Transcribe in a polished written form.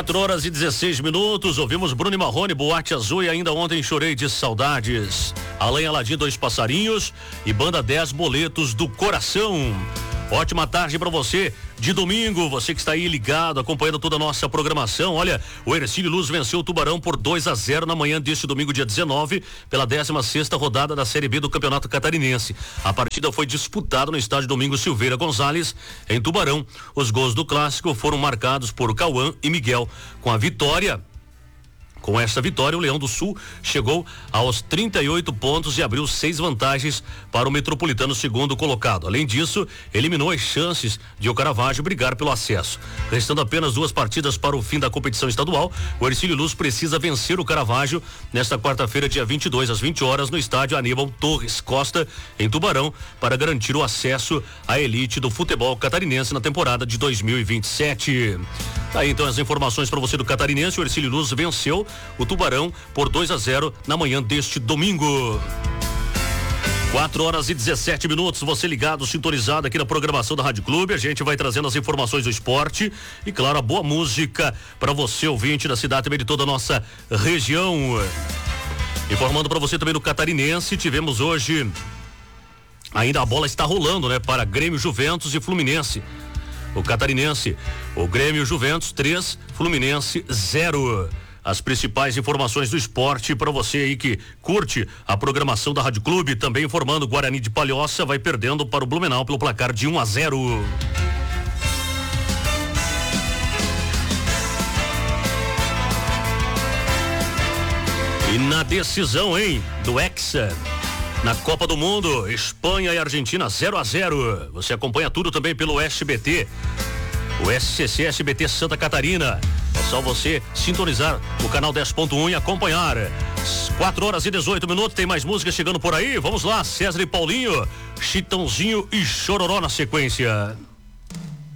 4h16, ouvimos Bruno e Marrone, Boate Azul e ainda ontem chorei de saudades. Além Aladim, Dois Passarinhos e Banda 10 Boletos do Coração. Ótima tarde para você de domingo, você que está aí ligado, acompanhando toda a nossa programação. Olha, o Hercílio Luz venceu o Tubarão por 2-0 na manhã deste domingo, dia 19, pela 16ª rodada da Série B do Campeonato Catarinense. A partida foi disputada no estádio Domingos Silveira Gonzalez, em Tubarão. Os gols do clássico foram marcados por Cauã e Miguel. Com essa vitória, o Leão do Sul chegou aos 38 pontos e abriu 6 vantagens para o Metropolitano, segundo colocado. Além disso, eliminou as chances de o Caravaggio brigar pelo acesso. Restando apenas 2 partidas para o fim da competição estadual, o Hercílio Luz precisa vencer o Caravaggio nesta quarta-feira, dia 22, às 20 horas, no estádio Aníbal Torres Costa, em Tubarão, para garantir o acesso à elite do futebol catarinense na temporada de 2027. Aí então as informações para você do Catarinense. O Hercílio Luz venceu o Tubarão por 2-0 na manhã deste domingo. 4h17, você ligado, sintonizado aqui na programação da Rádio Clube. A gente vai trazendo as informações do esporte e, claro, a boa música para você, ouvinte da cidade, também de toda a nossa região. Informando para você também do Catarinense, tivemos hoje, ainda a bola está rolando, né? Para Grêmio, Juventus e Fluminense. O Catarinense, o Grêmio, Juventus 3, Fluminense 0. As principais informações do esporte para você aí que curte a programação da Rádio Clube. Também informando, Guarani de Palhoça vai perdendo para o Blumenau pelo placar de 1-0. E na decisão, do Hexa, na Copa do Mundo, Espanha e Argentina 0-0. Você acompanha tudo também pelo SBT, o SCC SBT Santa Catarina. É só você sintonizar o canal 10.1 e acompanhar. 4h18, tem mais música chegando por aí. Vamos lá, César e Paulinho, Chitãozinho e Chororó na sequência.